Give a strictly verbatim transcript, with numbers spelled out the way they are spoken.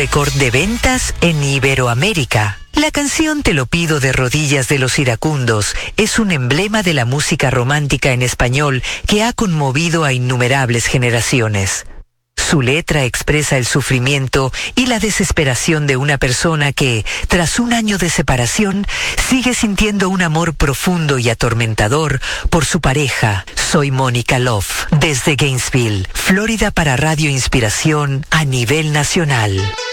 récord de ventas en Iberoamérica. La canción Te lo pido de rodillas de Los Iracundos es un emblema de la música romántica en español que ha conmovido a innumerables generaciones. Su letra expresa el sufrimiento y la desesperación de una persona que, tras un año de separación, sigue sintiendo un amor profundo y atormentador por su pareja. Soy Mónica Love, desde Gainesville, Florida, para Radio Inspiración a nivel nacional.